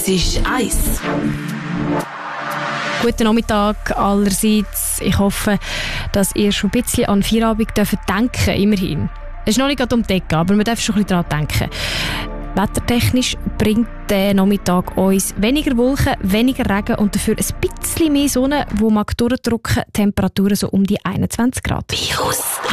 Es ist Eis. Guten Nachmittag allerseits. Ich hoffe, dass ihr schon ein bisschen an Feierabend denken dürft, immerhin. Es ist noch nicht gerade um die Ecke, aber man darf schon ein bisschen daran denken. Wettertechnisch bringt der Nachmittag uns weniger Wolken, weniger Regen und dafür ein bisschen mehr Sonne, die mag durchdrücken, Temperaturen so um die 21 Grad. Virus